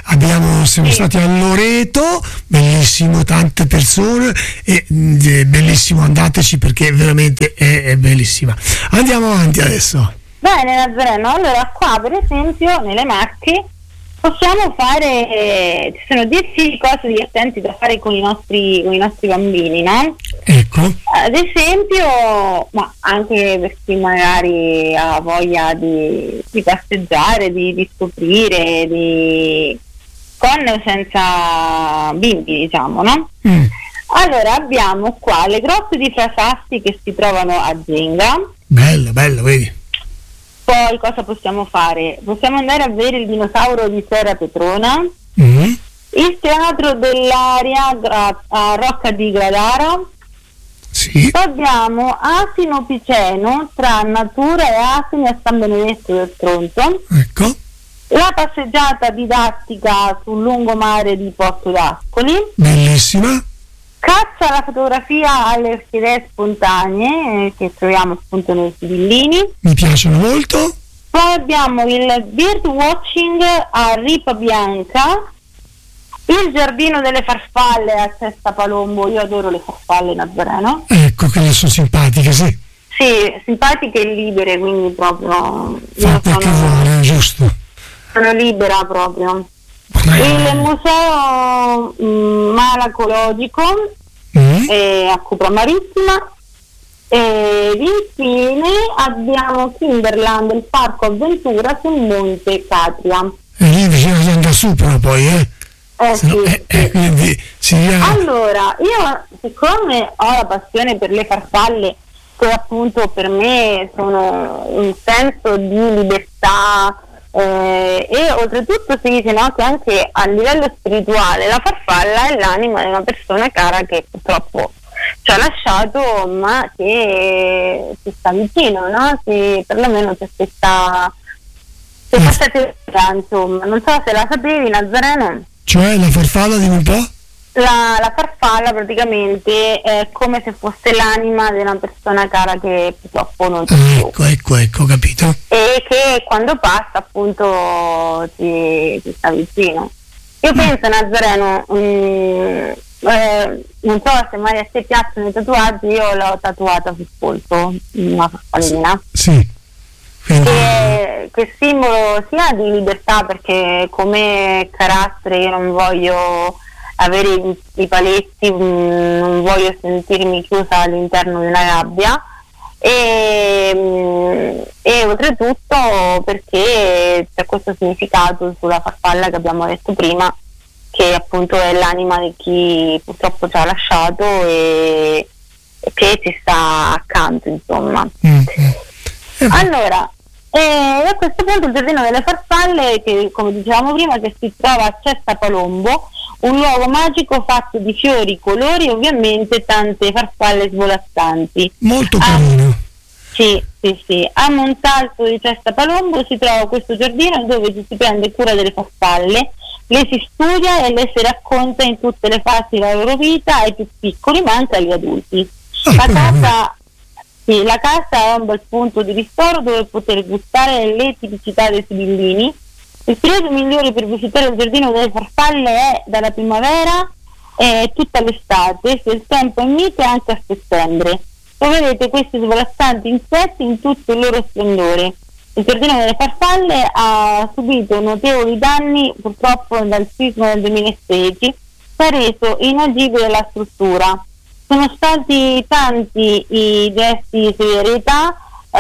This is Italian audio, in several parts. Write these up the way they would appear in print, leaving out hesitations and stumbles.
siamo stati a Loreto, bellissimo, tante persone, e bellissimo, andateci perché veramente è bellissima. Andiamo avanti adesso. Bene, Nazareno, allora qua per esempio nelle Marche possiamo fare, ci sono 10 cose divertenti da fare con i nostri bambini, no? Ecco. Ad esempio, ma anche per chi magari ha voglia di passeggiare, di scoprire, con o senza bimbi, diciamo, no? Allora abbiamo qua le grotte di Frasatti che si trovano a Genga. Bello, vedi. Poi cosa possiamo fare? Possiamo andare a vedere il dinosauro di Serra Petrona, il teatro dell'aria a Rocca di Gradara. Sì. Poi abbiamo Asino Piceno tra natura e asini a San Benedetto del Tronto. Ecco. La passeggiata didattica sul lungomare di Porto d'Ascoli. Bellissima. Caccia alla fotografia alle orchidee spontanee che troviamo appunto nei Sibillini. Mi piacciono molto. Poi abbiamo il bird watching a Ripa Bianca, il giardino delle farfalle a Cesta Palombo. Io adoro le farfalle, Nazareno. Ecco che le sono simpatiche, sì. Sì, simpatiche e libere, quindi proprio fa perché vuole, giusto. Sono libera proprio. Il museo malacologico a Cupra Marittima, e infine abbiamo Kinderland, il parco avventura sul Monte Catria. E lì bisogna andare su poi, sì. Quindi allora, io siccome ho la passione per le farfalle, che appunto per me sono un senso di libertà, e oltretutto si dice, no, che anche a livello spirituale la farfalla è l'anima di una persona cara che purtroppo ci ha lasciato, ma che si sta vicino, no? Perlomeno si aspetta, insomma. Non so se la sapevi, Nazareno. Cioè la farfalla di un po'? La farfalla praticamente è come se fosse l'anima di una persona cara che purtroppo non c'è più. Ecco, capito. E che quando passa appunto ti sta vicino. Io penso, Nazareno, non so se mai a te piacciono i tatuaggi, io l'ho tatuata sul polso, una farfallina. Sì. Che simbolo sia di libertà, perché come carattere io non voglio avere i paletti, non voglio sentirmi chiusa all'interno di una gabbia, e oltretutto perché c'è questo significato sulla farfalla che abbiamo detto prima, che appunto è l'anima di chi purtroppo ci ha lasciato e che ci sta accanto, insomma. Allora, a questo punto il giardino delle farfalle, che come dicevamo prima, che si trova a Cesta Palombo, un luogo magico fatto di fiori, colori e ovviamente tante farfalle svolazzanti. Molto carino. Sì. A Montalto di Cesta Palombo si trova questo giardino dove ci si prende cura delle farfalle, le si studia e le si racconta in tutte le fasi della loro vita, ai più piccoli ma anche agli adulti. La casa è un bel punto di ristoro dove poter gustare le tipicità dei Sibillini. Il periodo migliore per visitare il giardino delle farfalle è dalla primavera e tutta l'estate, se il tempo è mite anche a settembre. Dove vedete questi svolazzanti insetti in tutto il loro splendore. Il giardino delle farfalle ha subito notevoli danni purtroppo dal sisma del 2016, che ha reso inagibile la struttura. Sono stati tanti i gesti di solidarietà,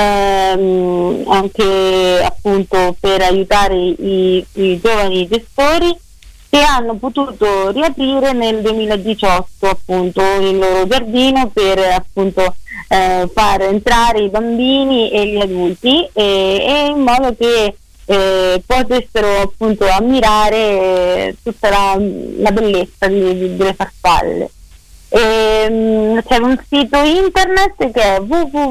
anche appunto per aiutare i giovani gestori, che hanno potuto riaprire nel 2018 appunto il loro giardino per appunto far entrare i bambini e gli adulti, e in modo che potessero appunto ammirare tutta la bellezza delle farfalle. C'è un sito internet che è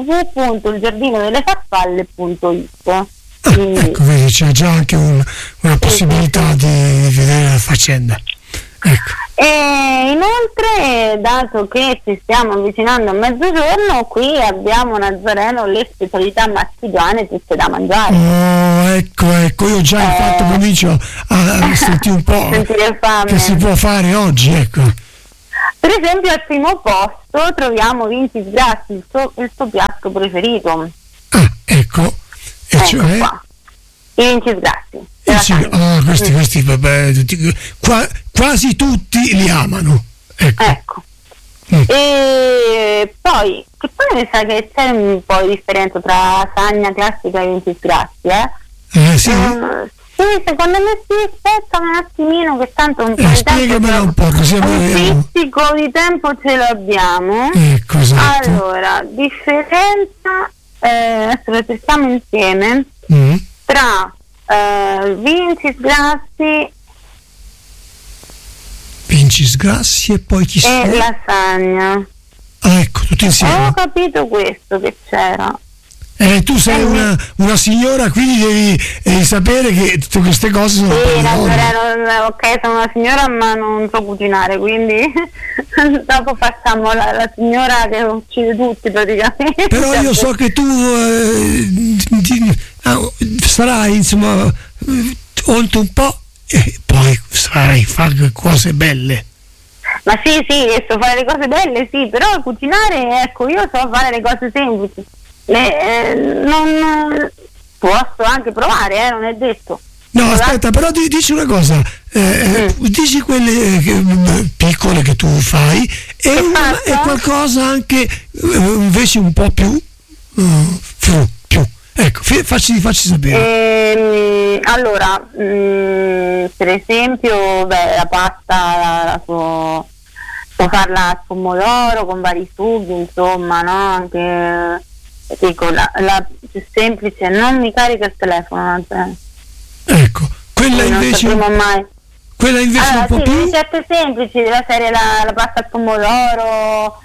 www.ilgiardinodelefarfalle.it. Ecco, vedi, c'è già anche una possibilità di vedere la faccenda. Ecco. E inoltre dato che ci stiamo avvicinando a mezzogiorno, qui abbiamo a Nazareno le specialità marchigiane tutte da mangiare. Oh, ecco, io già infatti comincio a sentire un po' che si può fare oggi, ecco. Per esempio al primo posto troviamo Vinci Sgrassi, il suo piatto preferito. Ah, ecco. E cioè? Qua. I Vinci Sgrassi. Questi vabbè, quasi tutti li amano. Ecco. E poi mi sa che c'è un po' di differenza tra lasagna classica e Vinci Sgrassi, sì? Sì, secondo me sì, aspetta un attimino che tanto un po' di spiegamela un po', così un pizzico di tempo ce l'abbiamo. Ecco, esatto. Allora, differenza, adesso lo cerchiamo insieme, tra Vinci Sgrassi e poi chi e lasagna. Ah, ecco, tutti insieme. Ho capito questo che c'era. Tu sei una signora, quindi devi sapere che tutte queste cose sono ok, sono una signora ma non so cucinare, quindi dopo facciamo la signora che uccide tutti praticamente. Però io so che tu sarai, insomma, oltre un po' e poi sarai fare cose belle. Ma sì, so fare le cose belle, sì, però cucinare, ecco, io so fare le cose semplici. Non posso anche provare, non è detto. No, aspetta, però dici una cosa, dici quelle piccole che tu fai e qualcosa anche invece un po' più più. Ecco, facci sapere. Allora, per esempio, la pasta la può farla al pomodoro con vari sughi, insomma, no? Anche dico, la più semplice, non mi carica il telefono. Ecco, quella invece allora, un po' più ricette semplici della serie la pasta al pomodoro,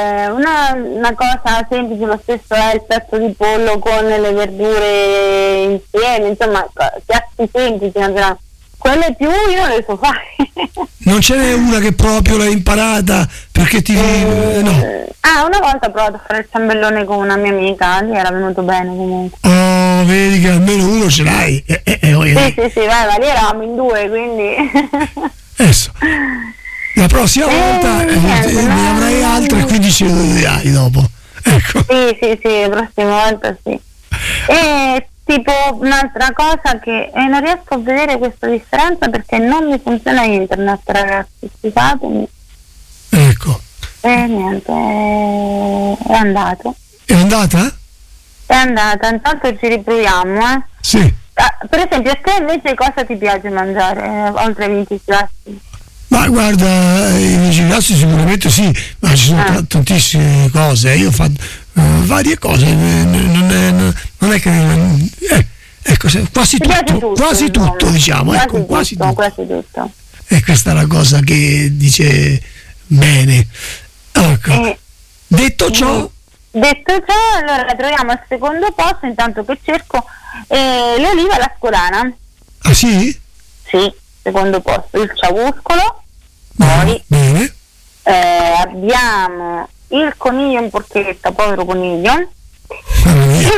una cosa semplice lo stesso è il petto di pollo con le verdure insieme, insomma piatti semplici, quelle più io le so fare. Non ce n'è una che proprio l'hai imparata perché no. Una volta ho provato a fare il ciambellone con una mia amica, lì era venuto bene comunque. Oh, vedi che almeno uno ce l'hai. Sì, lì eravamo in due, quindi. Adesso. La prossima volta ne avrai altre, quindi ce le dirai dopo. Ecco. Sì, la prossima volta sì. E tipo un'altra cosa che non riesco a vedere questa differenza perché non mi funziona internet, ragazzi, scusatemi. Ecco. Niente, è andato. È andata? È andata, intanto ci riproviamo, Sì. Per esempio, a te invece cosa ti piace mangiare oltre ai Vinci Sgrassi? Ma guarda, i Vinci Sgrassi sicuramente sì, ma ci sono tantissime cose. Io ho fatto varie cose, non è che ecco, quasi tutto, diciamo, quasi tutto. E questa è la cosa che dice bene. Ecco. Detto ciò, allora troviamo al secondo posto, intanto che cerco, le olive alla scolana. Ah sì? Sì, secondo posto, il ciauscolo. Poi bene. Abbiamo il coniglio in porchetta, povero coniglio. I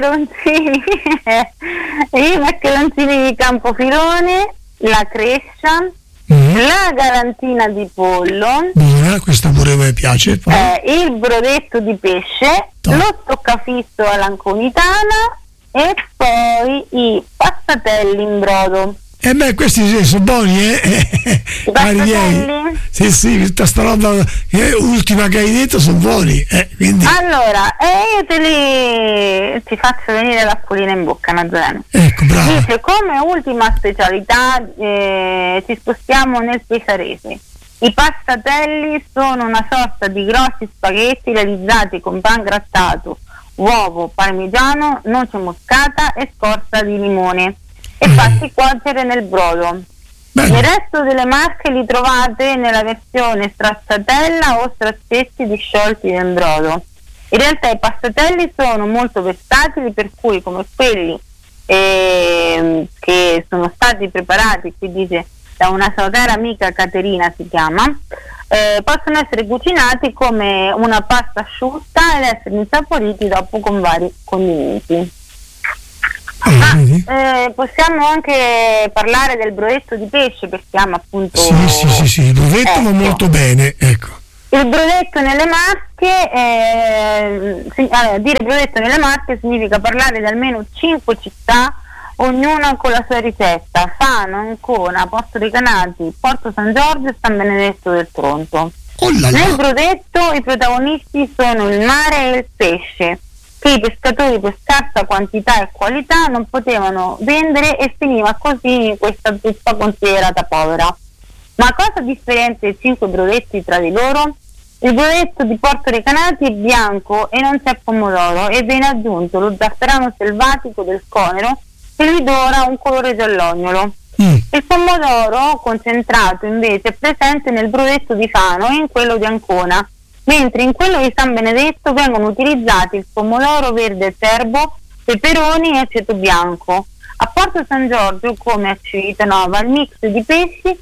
maccheroncini di Campofilone, la crescia, la galantina di pollo, questa pure mi piace, poi. Il brodetto di pesce, lo stoccafisso all'anconitana e poi i passatelli in brodo. Questi sono buoni, cari miei. Sì, tutta sta roba ultima che hai detto sono buoni, quindi. Allora, io ti faccio venire l'acquolina in bocca, Nazareno. Ecco, bravo. Dice, come ultima specialità ci spostiamo nel pesarese. I passatelli sono una sorta di grossi spaghetti realizzati con pan grattato, uovo, parmigiano, noce moscata e scorza di limone e fatti cuocere nel brodo. Bello. Il resto delle marche li trovate nella versione stracciatella o straccetti disciolti nel brodo. In realtà i passatelli sono molto versatili, per cui come quelli che sono stati preparati, qui dice da una sua cara amica Caterina, si chiama, possono essere cucinati come una pasta asciutta ed essere insaporiti dopo con vari condimenti. Possiamo anche parlare del brodetto di pesce, che si chiama appunto... Sì, il brodetto va molto bene, ecco. Il brodetto nelle Marche, dire brodetto nelle Marche significa parlare di almeno 5 città, ognuna con la sua ricetta: Fano, Ancona, Porto Recanati, Porto San Giorgio e San Benedetto del Tronto. Nel brodetto i protagonisti sono il mare e il pesce, che i pescatori per scarsa quantità e qualità non potevano vendere, e finiva così in questa zuppa considerata povera. Ma cosa differenzia i 5 brodetti tra di loro? Il brodetto di Porto Recanati è bianco e non c'è pomodoro, e viene aggiunto lo zafferano selvatico del conero, che gli dora un colore giallognolo. Il pomodoro concentrato invece è presente nel brodetto di Fano e in quello di Ancona, mentre in quello di San Benedetto vengono utilizzati il pomodoro verde cerbo, peperoni e aceto bianco. A Porto San Giorgio, come a Civitanova, il mix di pesci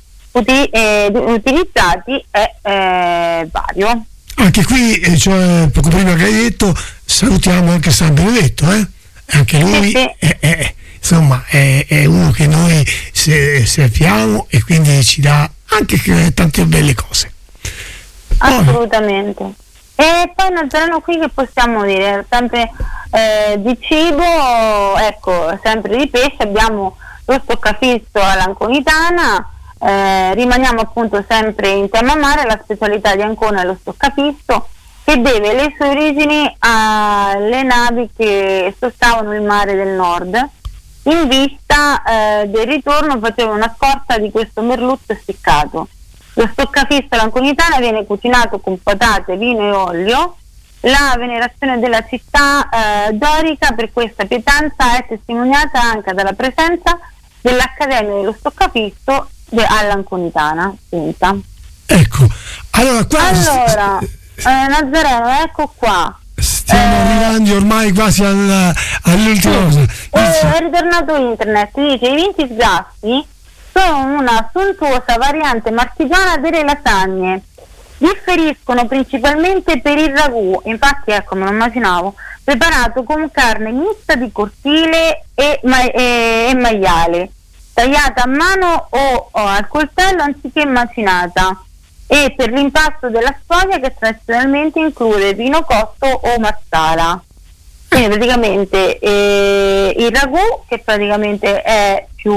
utilizzati è vario. Anche qui, poco prima che hai detto, salutiamo anche San Benedetto, anche lui insomma è uno che noi serviamo, e quindi ci dà anche tante belle cose. Assolutamente. E poi Nazareno, qui che possiamo dire? Sempre di cibo, ecco, sempre di pesce, abbiamo lo stoccafisso all'anconitana. Rimaniamo appunto sempre in tema mare. La specialità di Ancona è lo stoccafisso, che deve le sue origini alle navi che sostavano il mare del nord. In vista del ritorno faceva una scorta di questo merluzzo essiccato. Lo stoccafisso all'anconitana viene cucinato con patate, vino e olio. La venerazione della città dorica per questa pietanza è testimoniata anche dalla presenza dell'Accademia dello Stoccafisso all'anconitana. Ecco, allora Nazareno, ecco qua. Stiamo arrivando ormai quasi all'ultima cosa. È ritornato internet, dice: i vinti sgassi sono una sontuosa variante marchigiana delle lasagne, differiscono principalmente per il ragù, infatti ecco, me lo immaginavo, preparato con carne mista di cortile e maiale, tagliata a mano o al coltello anziché macinata, e per l'impasto della sfoglia, che tradizionalmente include vino cotto o marsala. Quindi praticamente il ragù, che praticamente è più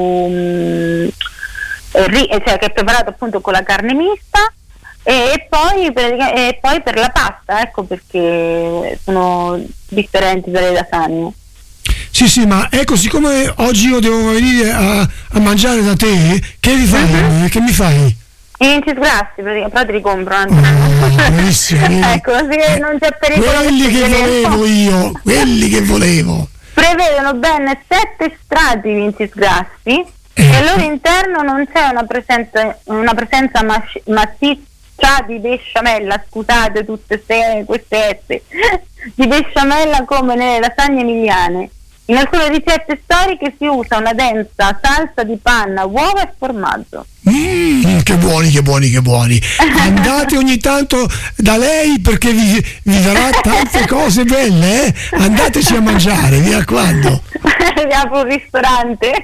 cioè che è preparato appunto con la carne mista, e poi per la pasta, ecco perché sono differenti dalle lasagne. Sì, ma ecco, siccome oggi io devo venire a mangiare da te, che mi fai? Che mi fai? I vinci grassi, però ti ricompro. Ecco, così non c'è pericolo. Quelli che volevo. Prevedono ben 7 strati di vinci grassi, e al loro interno non c'è una presenza massiccia di besciamella, scusate tutte queste di besciamella come nelle lasagne emiliane. In alcune ricette storiche si usa una densa salsa di panna, uova e formaggio. Che buoni. Andate ogni tanto da lei, perché vi darà tante cose belle, Andateci a mangiare, mi raccomando. Vi apro un ristorante.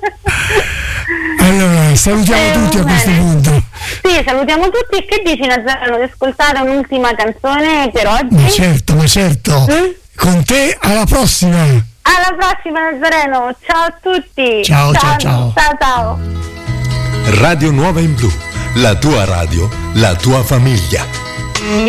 Allora, salutiamo tutti a questo punto. Sì, salutiamo tutti. Che dici, Nazareno, di ascoltare un'ultima canzone per oggi? Ma certo. Con te, alla prossima. Alla prossima, Nazareno. Ciao a tutti. Ciao. Radio Nuova in Blu, la tua radio, la tua famiglia.